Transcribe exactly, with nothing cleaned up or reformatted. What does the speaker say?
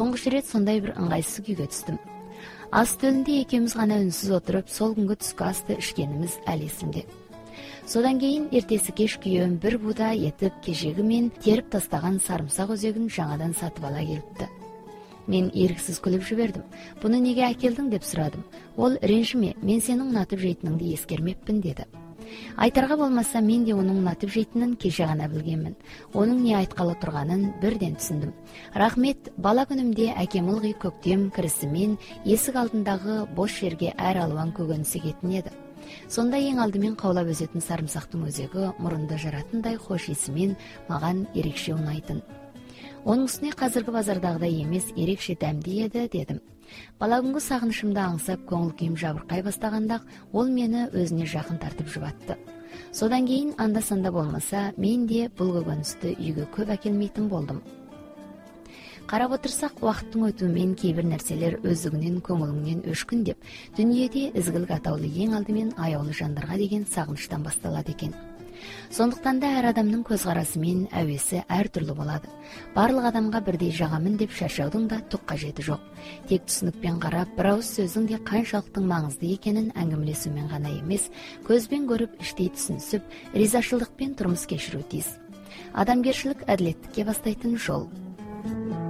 Туңгуч ирет сондай бир ыңгайсыз күйгө түстүм. Ас төлүндө экөөбүз гана үнсүз отуруп, сол күнгө түскү асты ишкенибиз ал эсимде. Содан кийин эртеси кеш күйөөм бир буда этип кежеги мен терип тастаган сарымсак өзөгүн жаңадан сатып ала келипти. Мен эрксиз күлүп жибердим. Буну неге акелдиң деп сурадым. Ол ренжиме, мен сенин унатып жейтиниңди эскермеппин деди. Айтарга болмаса, мен де onun унатып жейтинин кеше гана билгенмин. Onun не айткалы турганын бирден түшүндүм. Рахмет, бала күнүмдө акем ылгый көктем кирисимен эсик алдындагы бош жерге ар албан көгөнү сегетин эди. Сонда эң алдымен каулап өсөтүн сарымсактын өзөгү мурунда жаратындай хош исимен маган эрекше унайтын. Onun үстүнө казыркы базардагыдай эмес, эрекше дамдуу эди дедим. Бала күнгү сагынышымды аңсап көңүл күйүм жабыркай бастаганда ол мени өзүнө жакын тартып жубатты. Содан кийин анда-санда болмаса, мен де бул көгөнүстү үйгө көп акелмейтин болдум. Карап отурсак, убакыттын өтүү менен кээ бир нерселер өздүгүнөн көңүлүңдөн өшкүн деп, дүйнөдө изгилик атаулы эң алдымен аяулы жандарга деген сагынычтан башталат экен. Сондуктан да ар адамдын көз карасы менен әуеси ар түрлүү болот. Барлык адамга бирдей жагамын деп шашаудың да тук кажети жок. Тек түсүнүкпен карап, бир ауыз сөздүн де канчалыктын маңызды экенин аңгемелесүү менен гана эмес, көзбен көрүп, иштей түшүнүп, ризачылыкпен турмуш кечирүү тийиз. Адамгерчилик адилеттикке бастайтын жол.